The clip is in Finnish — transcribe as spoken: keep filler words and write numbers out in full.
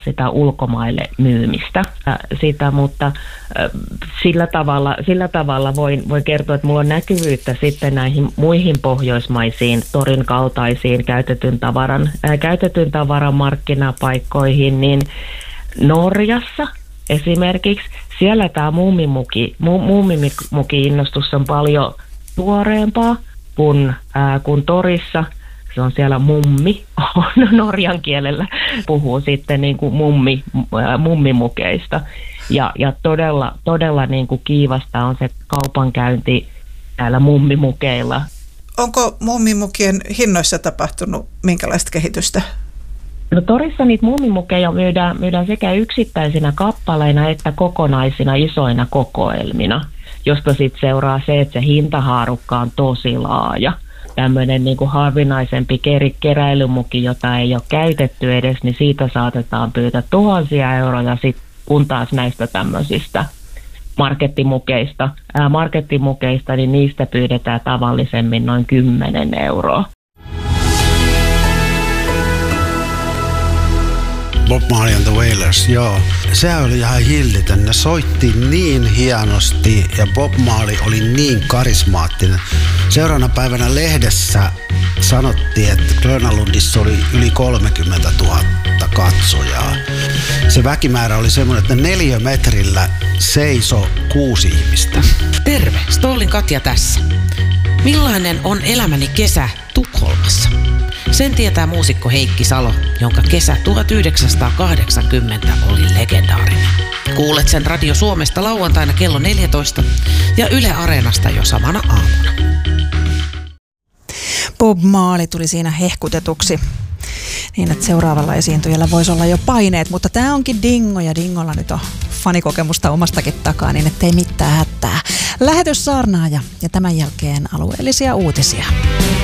sitä ulkomaille myymistä sitä, mutta sillä tavalla, sillä tavalla voin, voin kertoa, että mulla on näkyvyyttä sitten näihin muihin pohjoismaisiin torin kaltaisiin käytetyn tavaran, ää, käytetyn tavaran markkinapaikkoihin, niin Norjassa esimerkiksi siellä tämä muumimuki, mu, muumimuki-innostus on paljon tuoreempaa kuin, ää, kuin torissa. Se on siellä mummi, norjan kielellä puhuu sitten niin kuin mummi, mummimukeista. Ja, ja todella, todella niin kuin kiivasta on se kaupankäynti täällä mummimukeilla. Onko mummimukien hinnoissa tapahtunut minkälaista kehitystä? No torissa niitä mummimukeja myydään, myydään sekä yksittäisinä kappaleina että kokonaisina isoina kokoelmina, josta sitten seuraa se, että se hintahaarukka on tosi laaja. Tämmöinen niin kuin harvinaisempi keräilymuki, jota ei ole käytetty edes, niin siitä saatetaan pyytää tuhansia euroja, sit, kun taas näistä tämmöisistä markettimukeista, ää, markettimukeista, niin niistä pyydetään tavallisemmin noin kymmenen euroa. Bob Marley and the Wailers, joo. Se oli ihan hillitön. Ne soitti niin hienosti ja Bob Marley oli niin karismaattinen. Seuraavana päivänä lehdessä sanottiin, että Grönalundissa oli yli kolmekymmentätuhatta katsojaa. Se väkimäärä oli semmoinen, että neliömetrillä seisoi kuusi ihmistä. Terve, Stollin Katja tässä. Millainen on elämäni kesä Tukholmassa? Sen tietää muusikko Heikki Salo, jonka kesä tuhatyhdeksänsataakahdeksankymmentä oli legendaarinen. Kuulet sen Radio Suomesta lauantaina kello neljätoista ja Yle Areenasta jo samana aamuna. Bob Marley tuli siinä hehkutetuksi niin, että seuraavalla esiintyjällä voisi olla jo paineet, mutta tämä onkin Dingo ja Dingolla nyt on fanikokemusta omastakin takaa, niin ettei mitään hätää. Lähetys saarnaaja ja tämän jälkeen alueellisia uutisia.